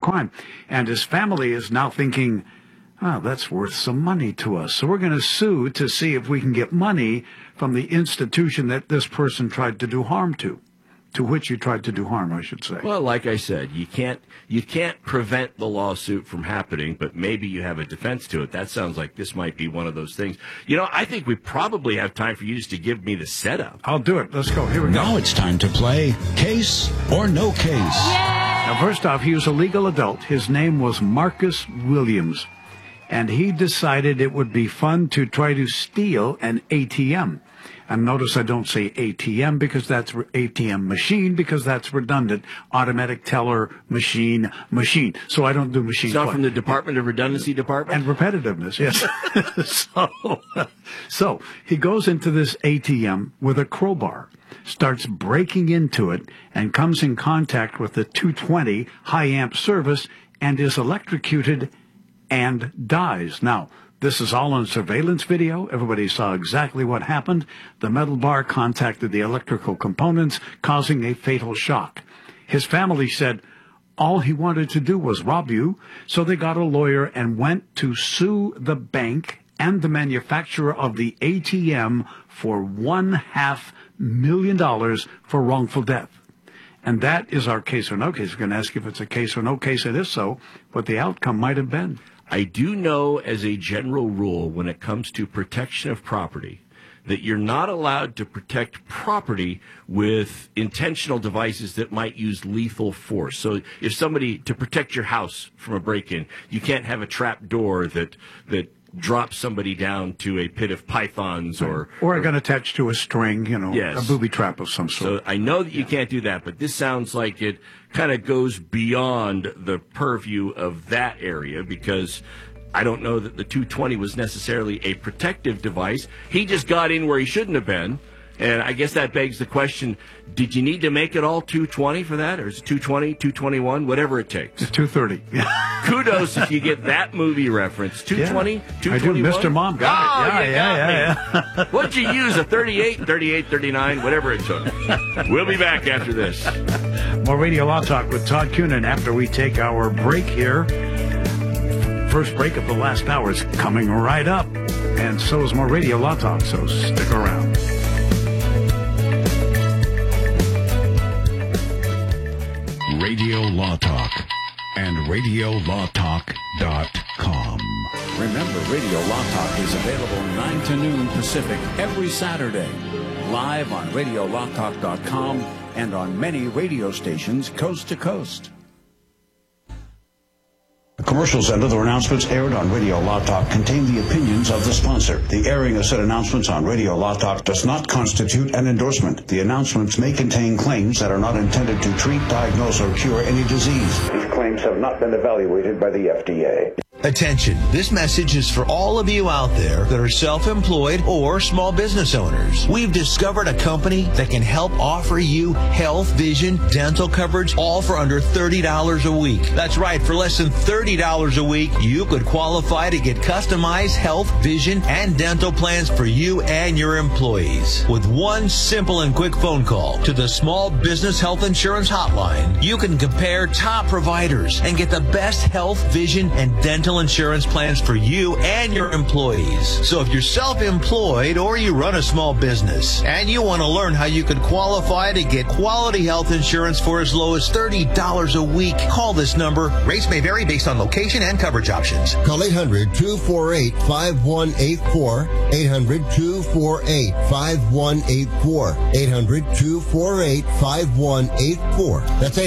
crime. And his family is now thinking, that's worth some money to us. So we're going to sue to see if we can get money from the institution that this person tried to do harm to which you tried to do harm, I should say. Well, like I said, you can't prevent the lawsuit from happening, but maybe you have a defense to it. That sounds like this might be one of those things. I think we probably have time for you just to give me the setup. I'll do it. Let's go. Here we go. Now it's time to play Case or No Case. Now, first off, he was a legal adult. His name was Marcus Williams, and he decided it would be fun to try to steal an ATM. And notice I don't say ATM because that's ATM machine because that's redundant. Automatic teller machine. So I don't do machine. It's not from the Department of Redundancy Department? And repetitiveness, yes. So he goes into this ATM with a crowbar, starts breaking into it, and comes in contact with the 220 high amp service and is electrocuted and dies. Now, this is all on surveillance video. Everybody saw exactly what happened. The metal bar contacted the electrical components, causing a fatal shock. His family said all he wanted to do was rob you, so they got a lawyer and went to sue the bank and the manufacturer of the ATM for $1.5 million for wrongful death. And that is our case or no case. We're going to ask if it's a case or no case, and if so, what the outcome might have been. I do know as a general rule when it comes to protection of property that you're not allowed to protect property with intentional devices that might use lethal force. So if somebody, to protect your house from a break-in, you can't have a trap door that drops somebody down to a pit of pythons or a gun attached to a string, yes. A booby trap of some sort. So I know that you can't do that, but this sounds like it kind of goes beyond the purview of that area because I don't know that the 220 was necessarily a protective device. He just got in where he shouldn't have been. And I guess that begs the question, did you need to make it all 220 for that? Or is it 220, 221, whatever it takes? It's 230. Kudos if you get that movie reference. 220, 221? I do. Mr. Mom got it. Yeah. What'd you use, a 38, 38, 39, whatever it took? We'll be back after this. More Radio Law Talk with Todd Cunin after we take our break here. First break of the last hour is coming right up. And so is more Radio Law Talk, so stick around. Radio Law Talk and RadioLawTalk.com. Remember, Radio Law Talk is available 9 to noon Pacific every Saturday. Live on RadioLawTalk.com and on many radio stations coast to coast. The commercials and other announcements aired on Radio Law Talk contain the opinions of the sponsor. The airing of said announcements on Radio Law Talk does not constitute an endorsement. The announcements may contain claims that are not intended to treat, diagnose, or cure any disease. These claims have not been evaluated by the FDA. Attention, this message is for all of you out there that are self-employed or small business owners. We've discovered a company that can help offer you health, vision, dental coverage, all for under $30 a week. That's right, for less than $30 a week, you could qualify to get customized health, vision, and dental plans for you and your employees. With one simple and quick phone call to the Small Business Health Insurance Hotline, you can compare top providers and get the best health, vision, and dental insurance plans for you and your employees. So if you're self-employed or you run a small business and you want to learn how you could qualify to get quality health insurance for as low as $30 a week, call this number. Rates may vary based on location and coverage options. Call 800-248-5184. 800-248-5184. 800-248-5184. That's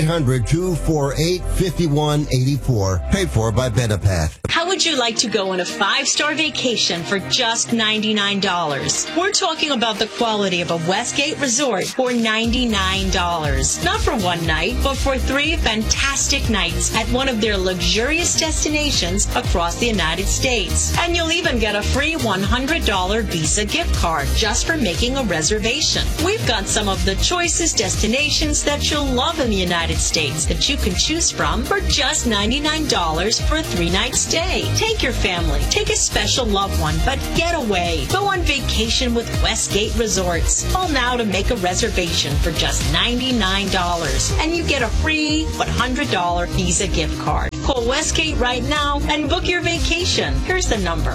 800-248-5184. Paid for by Benepath. How would you like to go on a 5-star vacation for just $99? We're talking about the quality of a Westgate resort for $99. Not for one night, but for 3 fantastic nights at one of their luxurious destinations across the United States. And you'll even get a free $100 Visa gift card just for making a reservation. We've got some of the choicest destinations that you'll love in the United States that you can choose from for just $99 for a 3-night stay. Take your family, take a special loved one, but get away. Go on vacation with Westgate Resorts. Call now to make a reservation for just $99, and you get a free $100 Visa gift card. Call Westgate right now and book your vacation. Here's the number.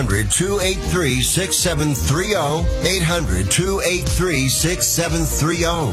800-283-6730. 800-283-6730.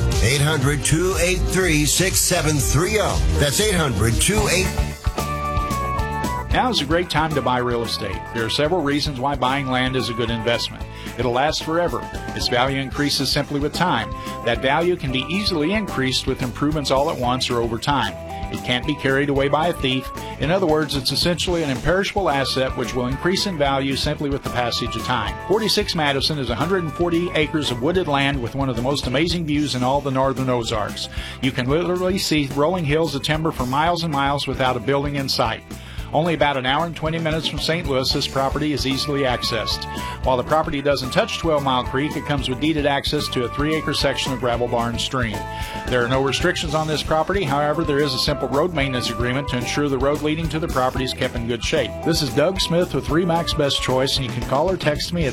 800-283-6730. That's 800-283. Now is a great time to buy real estate. There are several reasons why buying land is a good investment. It'll last forever. Its value increases simply with time. That value can be easily increased with improvements all at once or over time. It can't be carried away by a thief. In other words, it's essentially an imperishable asset which will increase in value simply with the passage of time. 46 Madison is 140 acres of wooded land with one of the most amazing views in all the northern Ozarks. You can literally see rolling hills of timber for miles and miles without a building in sight. Only about an hour and 20 minutes from St. Louis, this property is easily accessed. While the property doesn't touch 12 Mile Creek, it comes with deeded access to a 3-acre section of Gravel Barn Stream. There are no restrictions on this property. However, there is a simple road maintenance agreement to ensure the road leading to the property is kept in good shape. This is Doug Smith with RE/MAX Best Choice, and you can call or text me at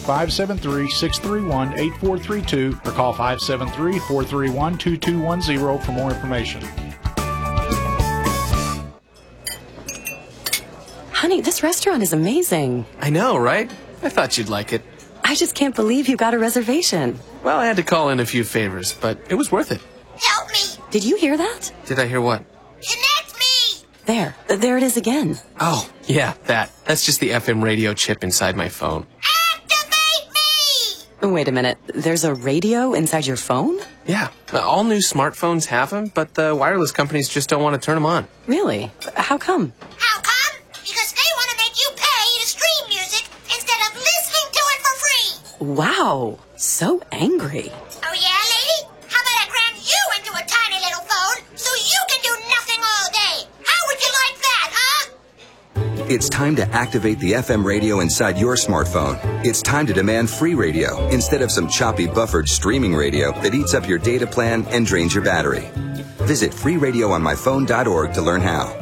573-631-8432 or call 573-431-2210 for more information. Honey, this restaurant is amazing. I know, right? I thought you'd like it. I just can't believe you got a reservation. Well, I had to call in a few favors, but it was worth it. Help me! Did you hear that? Did I hear what? Connect me! There it is again. Oh, yeah, That's just the FM radio chip inside my phone. Activate me! Wait a minute. There's a radio inside your phone? Yeah, all new smartphones have them, but the wireless companies just don't want to turn them on. Really? How come? How come? Because they want to make you pay to stream music instead of listening to it for free. Wow, so angry. Oh yeah, lady? How about I cram you into a tiny little phone so you can do nothing all day? How would you like that, huh? It's time to activate the FM radio inside your smartphone. It's time to demand free radio instead of some choppy buffered streaming radio that eats up your data plan and drains your battery. Visit freeradioonmyphone.org to learn how.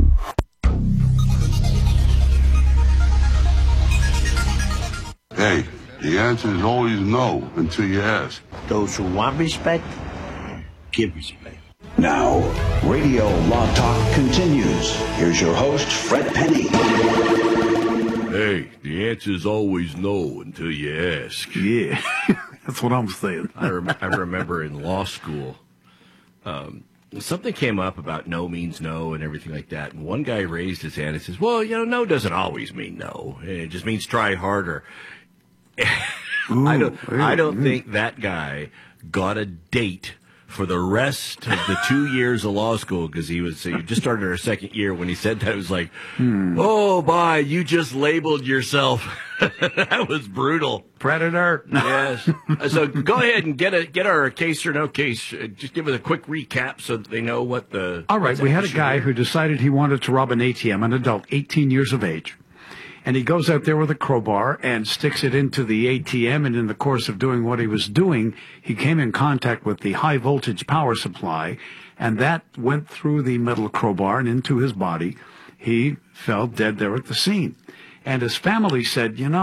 Hey, the answer is always no until you ask. Those who want respect, give respect. Now, Radio Law Talk continues. Here's your host, Fred Penny. Hey, the answer is always no until you ask. Yeah, that's what I'm saying. I remember in law school, something came up about no means no and everything like that. And one guy raised his hand and says, well, no doesn't always mean no. It just means try harder. Ooh, I don't think that guy got a date for the rest of the 2 years of law school because he just started our second year. When he said that, it was like, oh, bye, you just labeled yourself. That was brutal. Predator. Yes. So go ahead and get our case or no case. Just give us a quick recap so that they know what the... All right, we had a guy who decided he wanted to rob an ATM, an adult, 18 years of age. And he goes out there with a crowbar and sticks it into the ATM, and in the course of doing what he was doing, he came in contact with the high-voltage power supply, and that went through the metal crowbar and into his body. He fell dead there at the scene. And his family said, you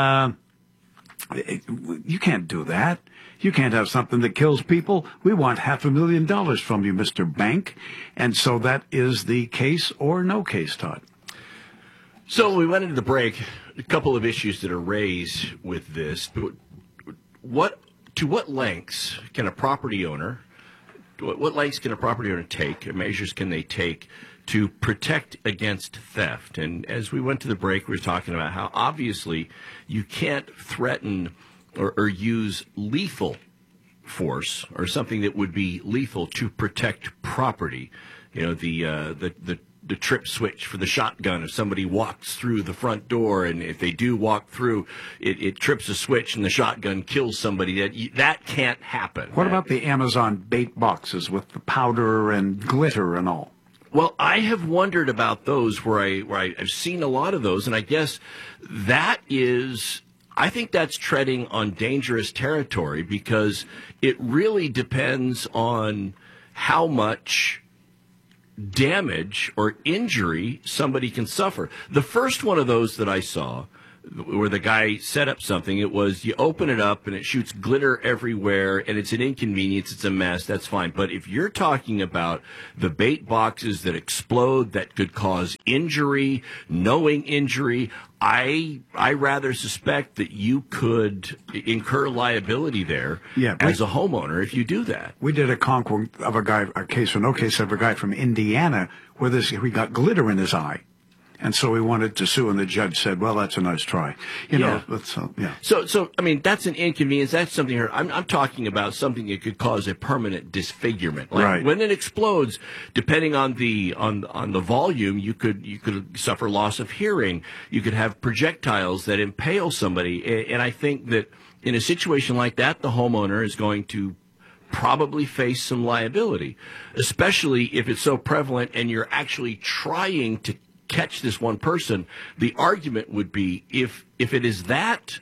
can't do that. You can't have something that kills people. We want $500,000 from you, Mr. Bank. And so that is the case or no case, Todd. So we went into the break. A couple of issues that are raised with this. To what lengths can a property owner? What lengths can a property owner take? Measures can they take to protect against theft? And as we went to the break, we were talking about how obviously you can't threaten or use lethal force or something that would be lethal to protect property. The trip switch for the shotgun. If somebody walks through the front door, and if they do walk through, it trips a switch and the shotgun kills somebody. That can't happen. What about the Amazon bait boxes with the powder and glitter and all? Well, I have wondered about those where I've seen a lot of those, and I guess that is... I think that's treading on dangerous territory because it really depends on how much damage or injury somebody can suffer. The first one of those that I saw, where the guy set up something. It was you open it up and it shoots glitter everywhere and it's an inconvenience. It's a mess. That's fine. But if you're talking about the bait boxes that explode, that could cause injury, knowing injury, I rather suspect that you could incur liability there as a homeowner if you do that. We did a conquest of a case or no case of a guy from Indiana where he got glitter in his eye. And so we wanted to sue, and the judge said, well, that's a nice try. So, I mean, that's an inconvenience. That's something I'm talking about something that could cause a permanent disfigurement. Like right. When it explodes, depending on the volume, you could suffer loss of hearing. You could have projectiles that impale somebody. And I think that in a situation like that, the homeowner is going to probably face some liability, especially if it's so prevalent and you're actually trying to catch this one person. The argument would be if it is that,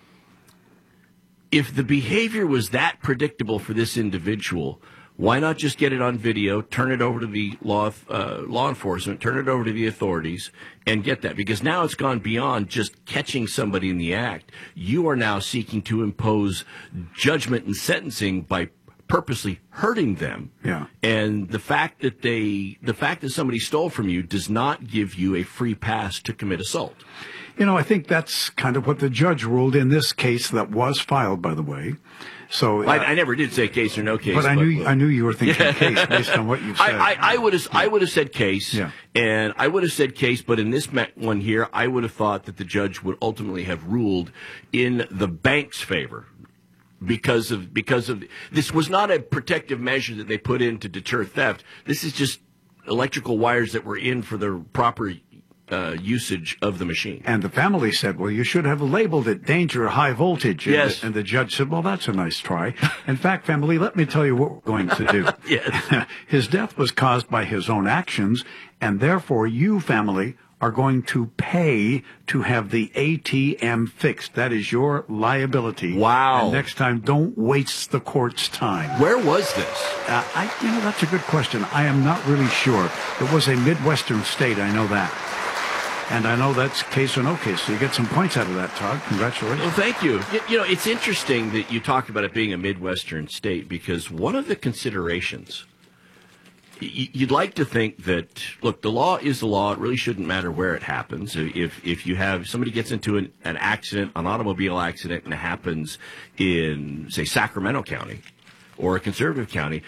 if the behavior was that predictable for this individual, why not just get it on video, turn it over to the law enforcement, turn it over to the authorities, and get that? Because now it's gone beyond just catching somebody in the act. You are now seeking to impose judgment and sentencing by purposely hurting them. Yeah. And the fact that somebody stole from you does not give you a free pass to commit assault. You know, I think that's kind of what the judge ruled in this case that was filed, by the way. So I never did say case or no case. But I knew you were thinking case based on what you've said. I would have said case, and I would have said case, but in this one here, I would have thought that the judge would ultimately have ruled in the bank's favor. Because of this was not a protective measure that they put in to deter theft. This is just electrical wires that were in for the proper usage of the machine. And the family said, well, you should have labeled it danger high voltage. Yes. And the judge said, well, that's a nice try. In fact, family, let me tell you what we're going to do. Yes. His death was caused by his own actions, and therefore you, family, are going to pay to have the ATM fixed. That is your liability. Wow. And next time, don't waste the court's time. Where was this? That's a good question. I am not really sure. It was a Midwestern state, I know that. And I know that's case or no case, so you get some points out of that, Todd. Congratulations. Well, thank you. You know, it's interesting that you talk about it being a Midwestern state, because one of the considerations, you'd like to think that, look, the law is the law. It really shouldn't matter where it happens. If you have somebody gets into an accident, an automobile accident, and it happens in, say, Sacramento County or a conservative county,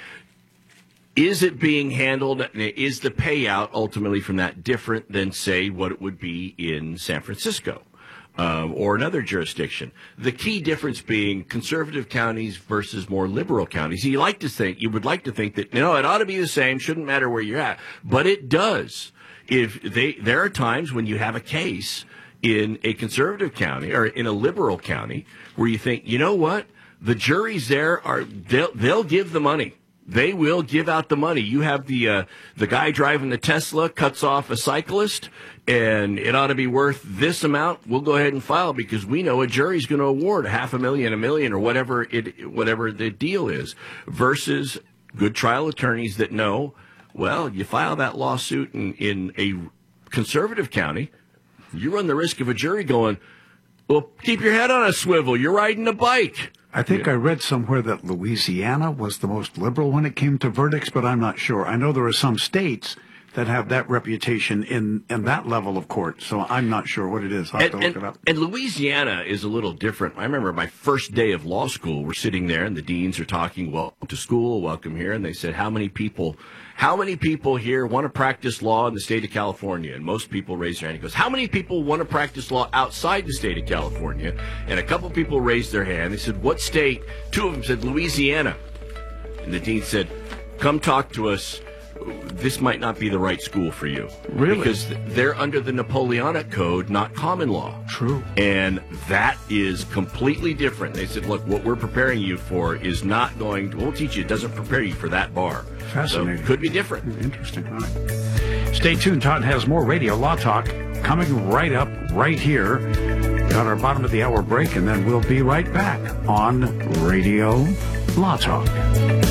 is it being handled, is the payout ultimately from that different than, say, what it would be in San Francisco or another jurisdiction? The key difference being conservative counties versus more liberal counties. You would like to think that, it ought to be the same, shouldn't matter where you're at, but it does. There are times when you have a case in a conservative county or in a liberal county where you think, you know what, the juries there they'll give the money. They will give out the money. You have the guy driving the Tesla cuts off a cyclist, and it ought to be worth this amount. We'll go ahead and file because we know a jury's going to award $500,000, $1 million, or whatever the deal is. Versus good trial attorneys that know, well, you file that lawsuit in a conservative county, you run the risk of a jury going, well, keep your head on a swivel. You're riding a bike. I think I read somewhere that Louisiana was the most liberal when it came to verdicts, but I'm not sure. I know there are some states that have that reputation in that level of court, so I'm not sure what it is. I'll have to look it up. And Louisiana is a little different. I remember my first day of law school, we're sitting there, and the deans are talking, welcome to school, welcome here, and they said, how many people here want to practice law in the state of California? And most people raised their hand. He goes, how many people want to practice law outside the state of California? And a couple people raised their hand. They said, what state? Two of them said, Louisiana. And the dean said, come talk to us. This might not be the right school for you. Really? Because they're under the Napoleonic Code, not common law. True. And that is completely different. They said, look, what we're preparing you for is not we'll teach you, it doesn't prepare you for that bar. Fascinating. So it could be different. Interesting. All right. Stay tuned. Todd has more Radio Law Talk coming right up, right here. Got our bottom of the hour break, and then we'll be right back on Radio Law Talk.